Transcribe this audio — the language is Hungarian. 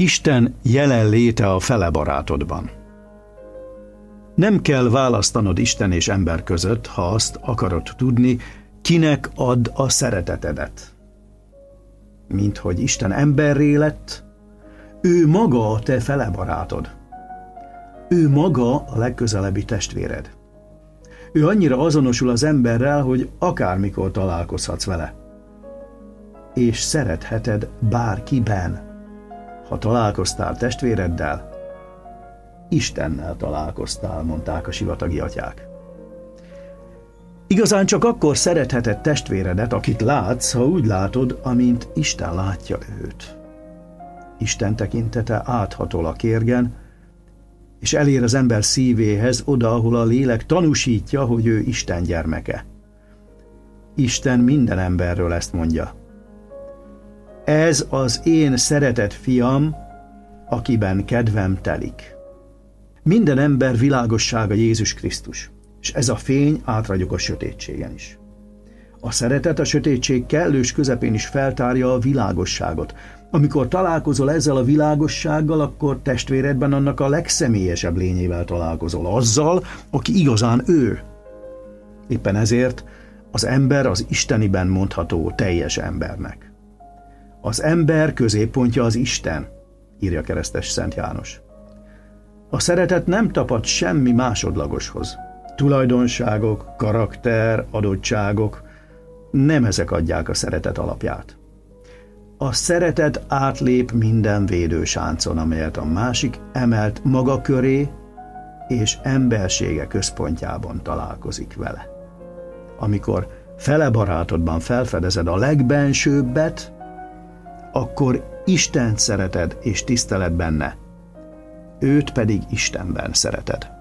Isten jelenléte a fele barátodban. Nem kell választanod Isten és ember között, ha azt akarod tudni, kinek add a szeretetedet. Minthogy Isten emberré lett, ő maga a te fele barátod. Ő maga a legközelebbi testvéred. Ő annyira azonosul az emberrel, hogy akármikor találkozhatsz vele. És szeretheted bárkiben. Ha találkoztál testvéreddel, Istennel találkoztál, mondták a sivatagi atyák. Igazán csak akkor szeretheted testvéredet, akit látsz, ha úgy látod, amint Isten látja őt. Isten tekintete áthatol a kérgen, és elér az ember szívéhez, oda, ahol a lélek tanúsítja, hogy ő Isten gyermeke. Isten minden emberről ezt mondja. Ez az én szeretett fiam, akiben kedvem telik. Minden ember világossága Jézus Krisztus, és ez a fény átragyog a sötétségen is. A szeretet a sötétség kellős közepén is feltárja a világosságot. Amikor találkozol ezzel a világossággal, akkor testvéredben annak a legszemélyesebb lényével találkozol, azzal, aki igazán ő. Éppen ezért az ember az isteniben mondható teljes embernek. Az ember középpontja az Isten, írja keresztes Szent János. A szeretet nem tapad semmi másodlagoshoz. Tulajdonságok, karakter, adottságok, nem ezek adják a szeretet alapját. A szeretet átlép minden védősáncon, amelyet a másik emelt maga köré, és embersége központjában találkozik vele. Amikor fele barátodban felfedezed a legbensőbbet, akkor Istent szereted és tiszteled benne, őt pedig Istenben szereted.